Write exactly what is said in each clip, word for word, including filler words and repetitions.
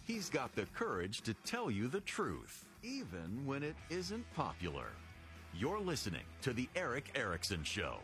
He's got the courage to tell you the truth, even when it isn't popular. You're listening to The Erick Erickson Show.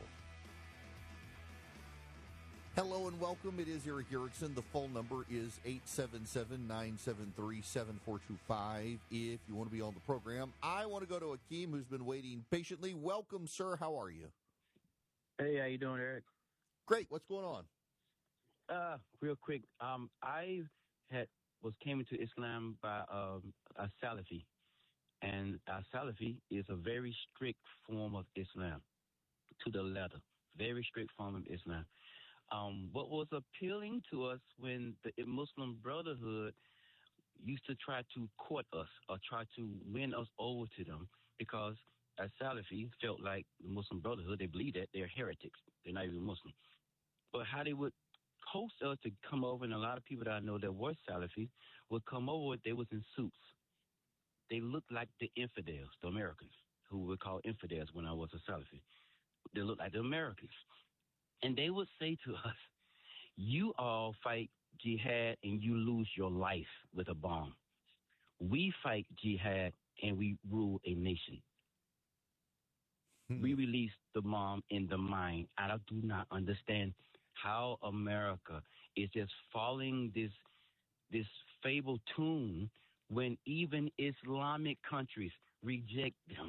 Hello and welcome. It is Erick Erickson. The phone number is eight seven seven, nine seven three, seven four two five if you want to be on the program. I want to go to Akeem, who's been waiting patiently. Welcome, sir. How are you? Hey, how you doing, Eric? Great. What's going on? Uh, real quick, um, I had was came into Islam by um, a Salafi, and a Salafi is a very strict form of Islam, to the letter. Very strict form of Islam. Um, what was appealing to us when the Muslim Brotherhood used to try to court us or try to win us over to them, because as Salafi felt like the Muslim Brotherhood, they believe that they're heretics. They're not even Muslim. But how they would host us to come over, and a lot of people that I know that were Salafi would come over, they was in suits. They looked like the infidels, the Americans, who we call infidels when I was a Salafi. They looked like the Americans. And they would say to us, you all fight jihad and you lose your life with a bomb. We fight jihad and we rule a nation. Hmm. We release the bomb in the mind. I do not understand how America is just following this this fable tune when even Islamic countries reject them.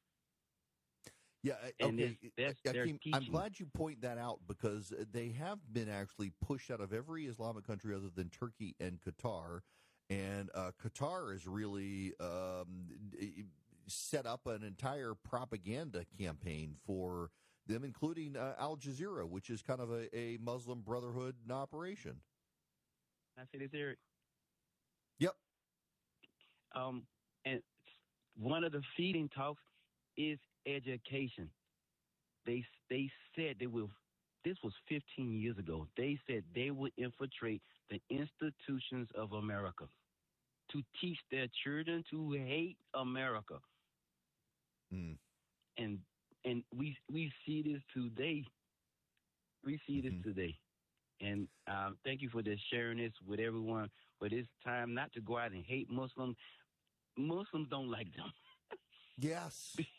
Yeah, okay. That's, that's Akeem, I'm glad you point that out, because they have been actually pushed out of every Islamic country other than Turkey and Qatar. And uh, Qatar has really um, set up an entire propaganda campaign for them, including uh, Al Jazeera, which is kind of a, a Muslim Brotherhood operation. I say this, Eric. Yep. Um, and one of the feeding talks is education. They they said they will. This was fifteen years ago. They said they would infiltrate the institutions of America to teach their children to hate America. Mm. And and we we see this today. We see mm-hmm. this today. And um, thank you for this sharing this with everyone. But it's time not to go out and hate Muslims. Muslims don't like them. Yes.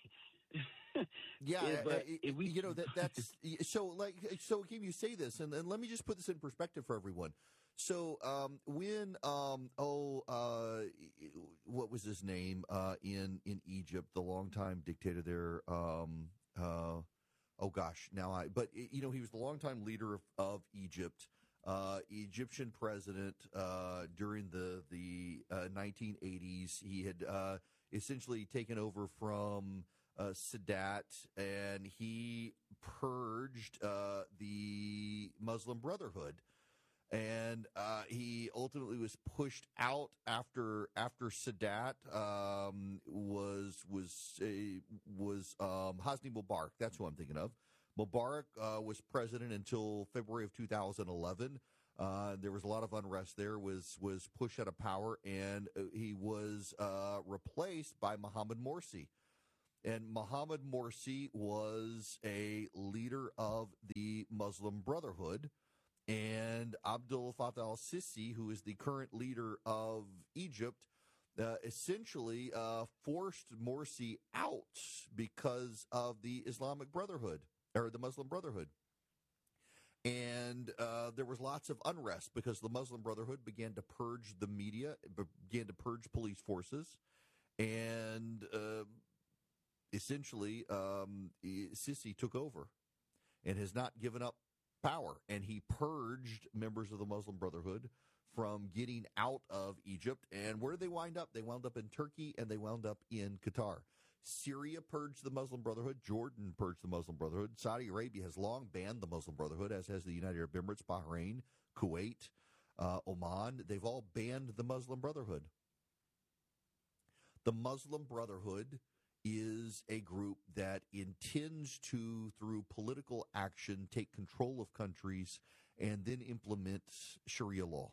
Yeah, but uh, we, you know that that's so. Like, so Akeem, you say this, and, and let me just put this in perspective for everyone. So, um, when um, oh, uh, what was his name uh, in in Egypt? The longtime dictator there. Um, uh, oh gosh, now I. But you know, he was the longtime leader of, of Egypt. Uh, Egyptian president uh, during the the uh, nineteen eighties. He had uh, essentially taken over from uh, Sadat, and he purged uh, the Muslim Brotherhood. And uh, he ultimately was pushed out after after Sadat um, was was a, was um, Hosni Mubarak. That's who I'm thinking of. Mubarak uh, was president until February of two thousand eleven. Uh, there was a lot of unrest there, was was pushed out of power, and he was uh, replaced by Mohamed Morsi. And Mohamed Morsi was a leader of the Muslim Brotherhood. And Abdel Fattah al-Sisi, who is the current leader of Egypt, uh, essentially uh, forced Morsi out because of the Islamic Brotherhood. Or the Muslim Brotherhood. And uh, there was lots of unrest because the Muslim Brotherhood began to purge the media, began to purge police forces, and uh, essentially um, Sisi took over and has not given up power. And he purged members of the Muslim Brotherhood from getting out of Egypt. And where did they wind up? They wound up in Turkey, and they wound up in Qatar. Syria purged the Muslim Brotherhood. Jordan purged the Muslim Brotherhood. Saudi Arabia has long banned the Muslim Brotherhood, as has the United Arab Emirates, Bahrain, Kuwait, uh, Oman. They've all banned the Muslim Brotherhood. The Muslim Brotherhood is a group that intends to, through political action, take control of countries and then implement Sharia law.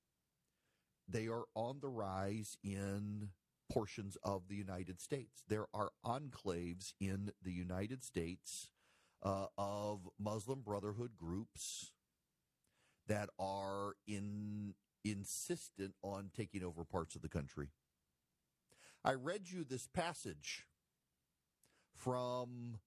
They are on the rise in portions of the United States. There are enclaves in the United States uh, of Muslim Brotherhood groups that are in insistent on taking over parts of the country. I read you this passage from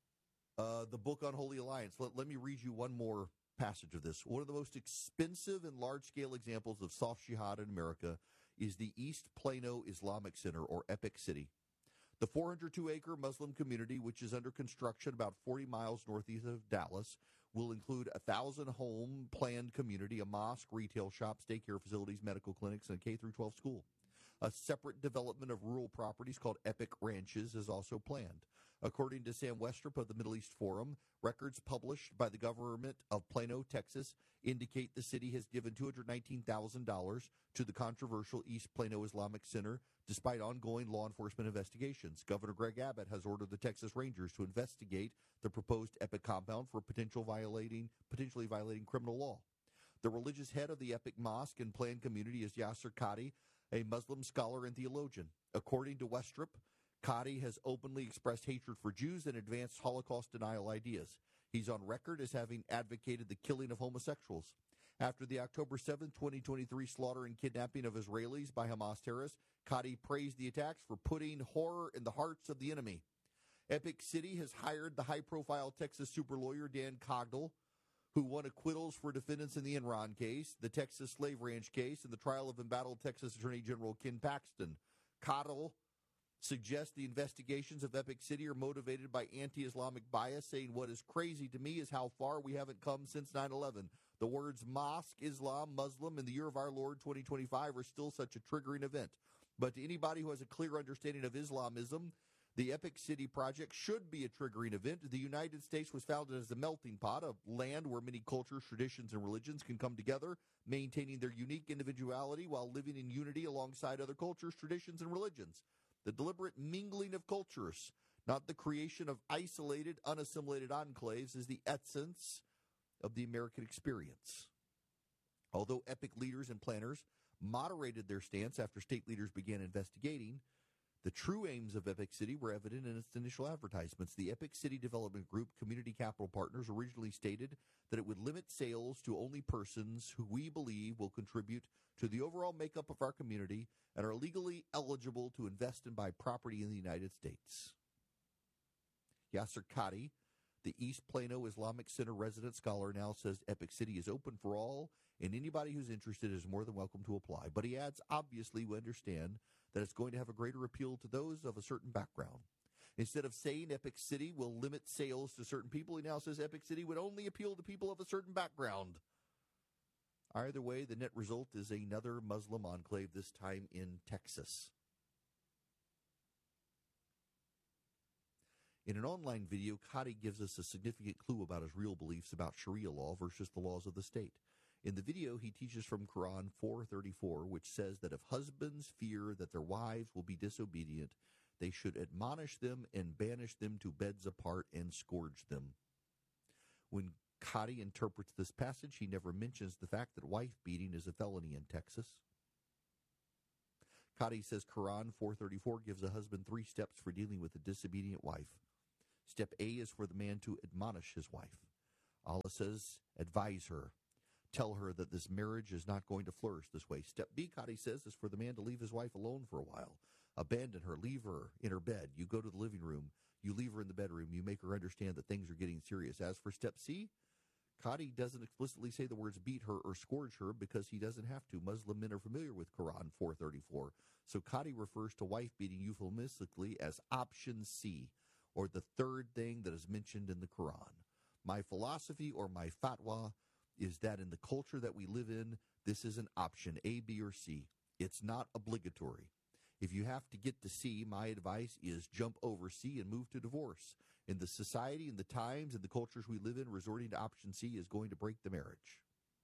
uh, the book Unholy Alliance. Let, let me read you one more passage of this. One of the most expensive and large-scale examples of soft jihad in America is the East Plano Islamic Center, or Epic City. The four hundred two acre Muslim community, which is under construction about forty miles northeast of Dallas, will include a thousand-home planned community, a mosque, retail shops, daycare facilities, medical clinics, and a K through twelve school. A separate development of rural properties called Epic Ranches is also planned. According to Sam Westrup of the Middle East Forum, records published by the government of Plano, Texas, indicate the city has given two hundred nineteen thousand dollars to the controversial East Plano Islamic Center, despite ongoing law enforcement investigations. Governor Greg Abbott has ordered the Texas Rangers to investigate the proposed Epic compound for potential violating, potentially violating criminal law. The religious head of the Epic Mosque and planned community is Yasser Qadi, a Muslim scholar and theologian. According to Westrup, Qadi has openly expressed hatred for Jews and advanced Holocaust denial ideas. He's on record as having advocated the killing of homosexuals. After the October seventh, twenty twenty-three slaughter and kidnapping of Israelis by Hamas terrorists, Qadi praised the attacks for putting horror in the hearts of the enemy. Epic City has hired the high-profile Texas super lawyer Dan Cogdell, who won acquittals for defendants in the Enron case, the Texas slave ranch case, and the trial of embattled Texas Attorney General Ken Paxton. Cogdell suggests the investigations of Epic City are motivated by anti-Islamic bias, saying what is crazy to me is how far we haven't come since nine eleven. The words mosque, Islam, Muslim, and the year of our Lord twenty twenty-five are still such a triggering event. But to anybody who has a clear understanding of Islamism, the Epic City project should be a triggering event. The United States was founded as a melting pot, a land where many cultures, traditions, and religions can come together, maintaining their unique individuality while living in unity alongside other cultures, traditions, and religions. The deliberate mingling of cultures, not the creation of isolated, unassimilated enclaves, is the essence of the American experience. Although Epic leaders and planners moderated their stance after state leaders began investigating, the true aims of Epic City were evident in its initial advertisements. The Epic City Development Group Community Capital Partners originally stated that it would limit sales to only persons who we believe will contribute to the overall makeup of our community and are legally eligible to invest and buy property in the United States. Yasser Qadi, the East Plano Islamic Center resident scholar, now says Epic City is open for all, and anybody who's interested is more than welcome to apply. But he adds, obviously, we understand that it's going to have a greater appeal to those of a certain background. Instead of saying Epic City will limit sales to certain people, he now says Epic City would only appeal to people of a certain background. Either way, the net result is another Muslim enclave, this time in Texas. In an online video, Qadi gives us a significant clue about his real beliefs about Sharia law versus the laws of the state. In the video, he teaches from Quran four thirty-four, which says that if husbands fear that their wives will be disobedient, they should admonish them and banish them to beds apart and scourge them. When Qadi interprets this passage, he never mentions the fact that wife-beating is a felony in Texas. Qadi says Quran four thirty-four gives a husband three steps for dealing with a disobedient wife. Step A is for the man to admonish his wife. Allah says, advise her. Tell her that this marriage is not going to flourish this way. Step B, Qadi says, is for the man to leave his wife alone for a while. Abandon her. Leave her in her bed. You go to the living room. You leave her in the bedroom. You make her understand that things are getting serious. As for step C, Qadi doesn't explicitly say the words beat her or scourge her because he doesn't have to. Muslim men are familiar with Quran four thirty-four. So Qadi refers to wife beating euphemistically as option C, or the third thing that is mentioned in the Quran. My philosophy or my fatwa is that in the culture that we live in, this is an option, A, B, or C. It's not obligatory. If you have to get to C, my advice is jump over C and move to divorce. In the society and the times and the cultures we live in, resorting to option C is going to break the marriage.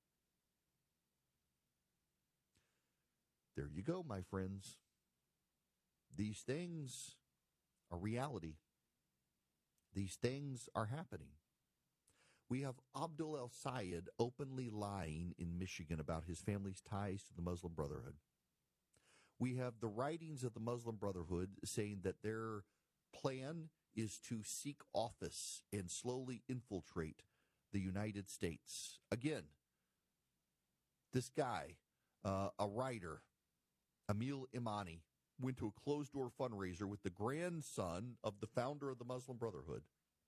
There you go, my friends. These things are reality. These things are happening. We have Abdul El-Sayed openly lying in Michigan about his family's ties to the Muslim Brotherhood. We have the writings of the Muslim Brotherhood saying that their plan is to seek office and slowly infiltrate the United States. Again, this guy, uh, a writer, Emil Imani, went to a closed-door fundraiser with the grandson of the founder of the Muslim Brotherhood.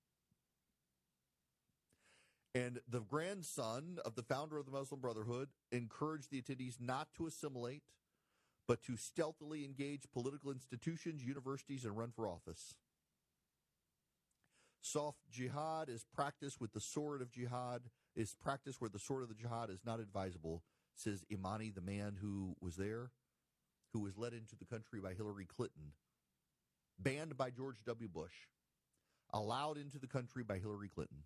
And the grandson of the founder of the Muslim Brotherhood encouraged the attendees not to assimilate, but to stealthily engage political institutions, universities, and run for office. Soft jihad is practiced with the sword of jihad, is practiced where the sword of the jihad is not advisable, says Imani, the man who was there, who was led into the country by Hillary Clinton, banned by George W. Bush, allowed into the country by Hillary Clinton.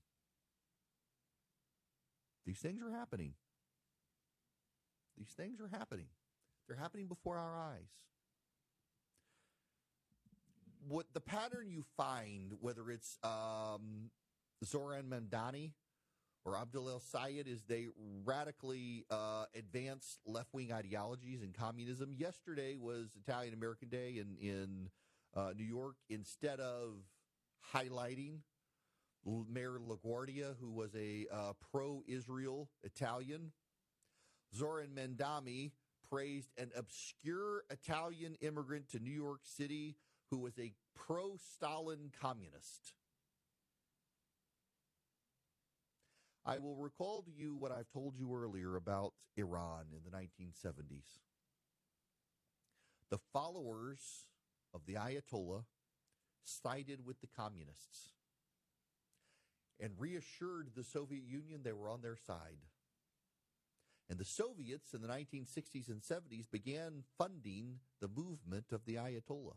These things are happening. These things are happening. They're happening before our eyes. What the pattern you find, whether it's um, Zoran Mamdani or Abdul El Sayed, is they radically uh, advance left-wing ideologies and communism. Yesterday was Italian American Day in, in uh, New York. Instead of highlighting Mayor LaGuardia, who was a uh, pro-Israel Italian, Zoran Mamdani praised an obscure Italian immigrant to New York City who was a pro-Stalin communist. I will recall to you what I've told you earlier about Iran in the nineteen seventies. The followers of the Ayatollah sided with the communists and reassured the Soviet Union they were on their side. And the Soviets in the nineteen sixties and seventies began funding the movement of the Ayatollah.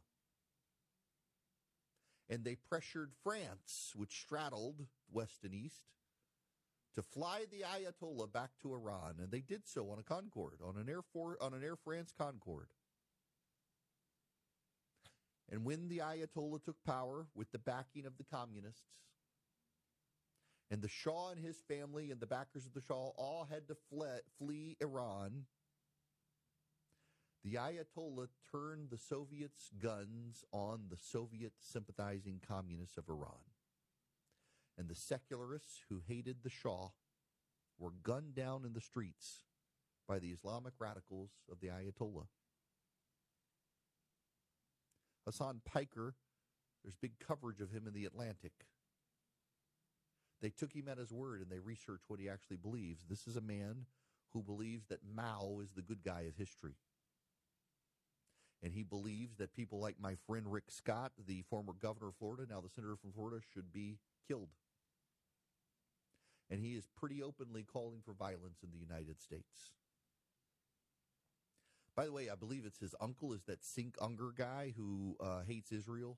And they pressured France, which straddled west and east, to fly the Ayatollah back to Iran. And they did so on a Concorde, on an Air, For- on an Air France Concorde. And when the Ayatollah took power with the backing of the communists, and the Shah and his family and the backers of the Shah all had to fle- flee Iran, the Ayatollah turned the Soviets' guns on the Soviet-sympathizing communists of Iran. And the secularists who hated the Shah were gunned down in the streets by the Islamic radicals of the Ayatollah. Hassan Piker, there's big coverage of him in the Atlantic. They took him at his word and they researched what he actually believes. This is a man who believes that Mao is the good guy of history. And he believes that people like my friend Rick Scott, the former governor of Florida, now the senator from Florida, should be killed. And he is pretty openly calling for violence in the United States. By the way, I believe it's his uncle is that Sink Unger guy who uh, hates Israel.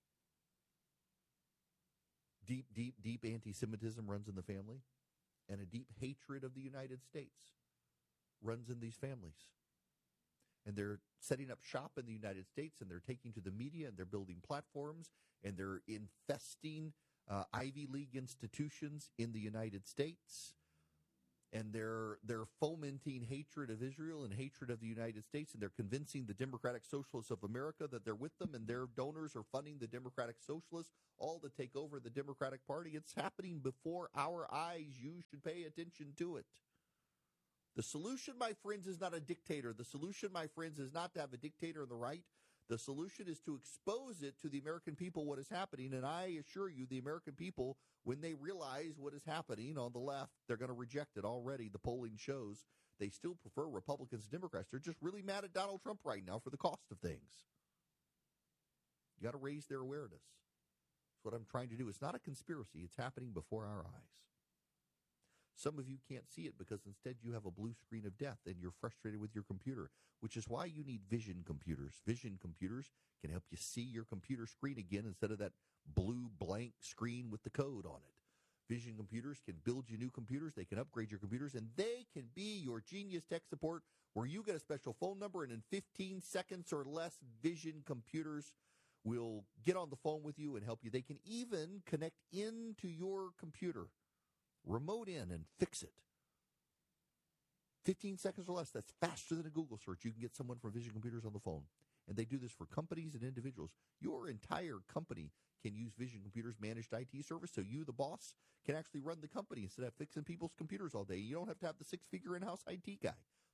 Deep, deep, deep anti-Semitism runs in the family. And a deep hatred of the United States runs in these families. And they're setting up shop in the United States, and they're taking to the media, and they're building platforms, and they're infesting uh, Ivy League institutions in the United States. And they're they're fomenting hatred of Israel and hatred of the United States, and they're convincing the Democratic Socialists of America that they're with them, and their donors are funding the Democratic Socialists, all to take over the Democratic Party. It's happening before our eyes. You should pay attention to it. The solution, my friends, is not a dictator. The solution, my friends, is not to have a dictator on the right. The solution is to expose it to the American people what is happening. And I assure you, the American people, when they realize what is happening on the left, they're going to reject it already. The polling shows they still prefer Republicans and Democrats. They're just really mad at Donald Trump right now for the cost of things. You got to raise their awareness. That's what I'm trying to do. It's not a conspiracy. It's happening before our eyes. Some of you can't see it because instead you have a blue screen of death and you're frustrated with your computer, which is why you need vision computers. Vision computers can help you see your computer screen again instead of that blue blank screen with the code on it. Vision computers can build you new computers. They can upgrade your computers, and they can be your Genius Tech Support, where you get a special phone number, and in fifteen seconds or less, Vision computers will get on the phone with you and help you. They can even connect into your computer, remote in, and fix it. fifteen seconds or less. That's faster than a Google search. You can get someone from Vision Computers on the phone. And they do this for companies and individuals. Your entire company can use Vision Computers' managed I T service, so you, the boss, can actually run the company instead of fixing people's computers all day. You don't have to have the six-figure in-house I T guy.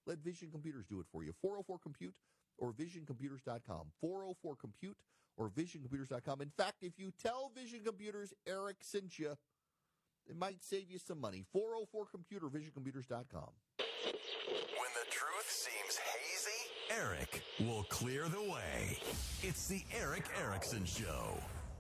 Let Vision Computers do it for you. four oh four compute or vision computers dot com. four oh four compute or vision computers dot com. In fact, if you tell Vision Computers Eric sent you, it might save you some money. four oh four compute or vision computers dot com. When the truth seems hazy, Eric will clear the way. It's the Eric Erickson Show.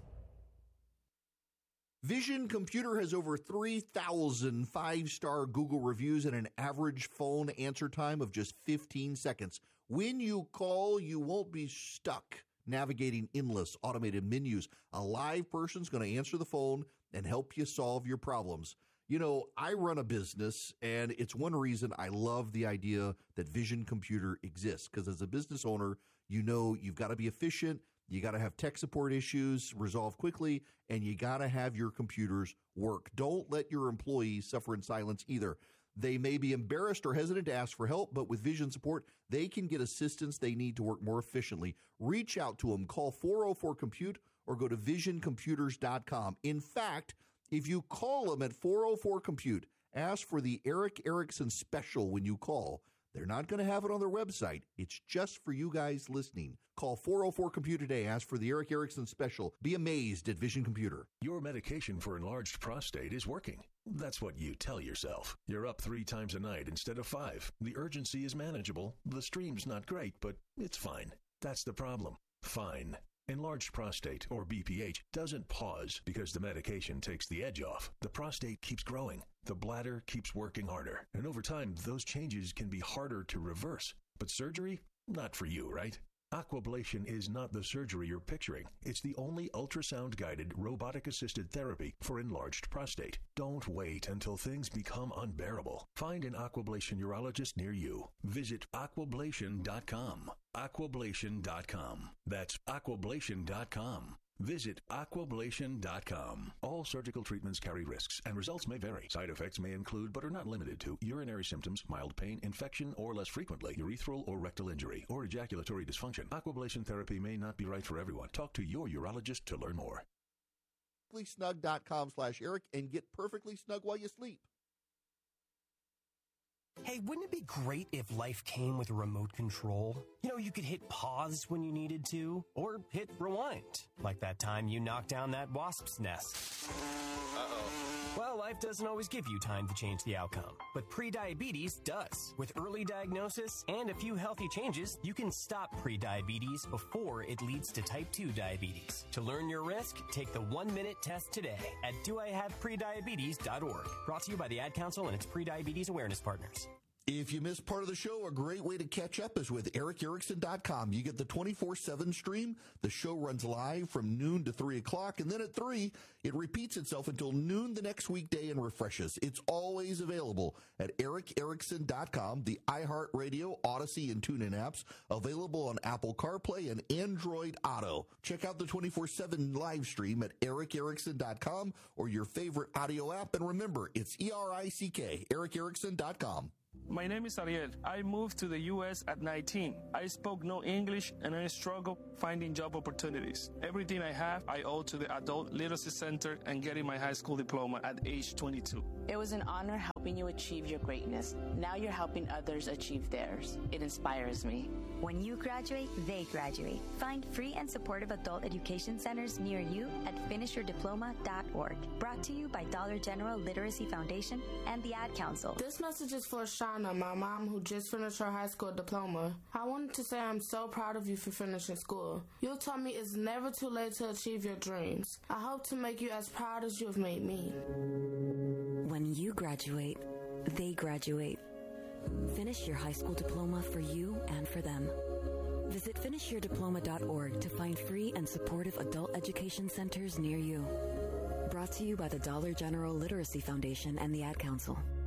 Vision Computer has over three thousand five-star Google reviews and an average phone answer time of just fifteen seconds. When you call, you won't be stuck navigating endless automated menus. A live person's going to answer the phone and help you solve your problems. You know, I run a business, and it's one reason I love the idea that Vision Computer exists, because as a business owner, you know you've got to be efficient, you got to have tech support issues resolved quickly, and you got to have your computers work. Don't let your employees suffer in silence either. They may be embarrassed or hesitant to ask for help, but with Vision support, they can get assistance they need to work more efficiently. Reach out to them. Call four oh four compute or go to vision computers dot com. In fact, if you call them at four oh four compute, ask for the Eric Erickson special when you call. They're not going to have it on their website. It's just for you guys listening. Call four oh four compute today. Ask for the Eric Erickson special. Be amazed at Vision Computer. Your medication for enlarged prostate is working. That's what you tell yourself. You're up three times a night instead of five. The urgency is manageable. The stream's not great, but it's fine. That's the problem. Fine. Enlarged prostate, or B P H, doesn't pause because the medication takes the edge off. The prostate keeps growing. The bladder keeps working harder. And over time, those changes can be harder to reverse. But surgery? Not for you, right? Aquablation is not the surgery you're picturing. It's the only ultrasound-guided, robotic-assisted therapy for enlarged prostate. Don't wait until things become unbearable. Find an Aquablation urologist near you. Visit aquablation dot com. aquablation dot com. That's aquablation dot com. Visit aquablation dot com. All surgical treatments carry risks, and results may vary. Side effects may include, but are not limited to, urinary symptoms, mild pain, infection, or less frequently, urethral or rectal injury, or ejaculatory dysfunction. Aquablation therapy may not be right for everyone. Talk to your urologist to learn more. perfectly snug dot com slash Eric and get perfectly snug while you sleep. Hey, wouldn't it be great if life came with a remote control? You know, you could hit pause when you needed to, or hit rewind, like that time you knocked down that wasp's nest. Uh-oh. Well, life doesn't always give you time to change the outcome, but prediabetes does. With early diagnosis and a few healthy changes, you can stop prediabetes before it leads to type two diabetes. To learn your risk, take the one-minute test today at do I have prediabetes dot org. Brought to you by the Ad Council and its prediabetes awareness partners. If you missed part of the show, a great way to catch up is with eric erickson dot com. You get the twenty-four seven stream. The show runs live from noon to three o'clock, and then at three, it repeats itself until noon the next weekday and refreshes. It's always available at eric erickson dot com, the iHeartRadio, Odyssey, and TuneIn apps, available on Apple CarPlay and Android Auto. Check out the twenty-four seven live stream at eric erickson dot com or your favorite audio app, and remember, it's E R I C K, eric erickson dot com. My name is Ariel. I moved to the U S at nineteen. I spoke no English and I struggled finding job opportunities. Everything I have, I owe to the Adult Literacy Center and getting my high school diploma at age twenty-two. It was an honor helping you achieve your greatness. Now you're helping others achieve theirs. It inspires me. When you graduate, they graduate. Find free and supportive adult education centers near you at finish your diploma dot org. Brought to you by Dollar General Literacy Foundation and the Ad Council. This message is for Shauna, my mom, who just finished her high school diploma. I wanted to say I'm so proud of you for finishing school. You taught me it's never too late to achieve your dreams. I hope to make you as proud as you have made me. When you graduate, they graduate. Finish your high school diploma for you and for them. Visit finish your diploma dot org to find free and supportive adult education centers near you. Brought to you by the Dollar General Literacy Foundation and the Ad Council.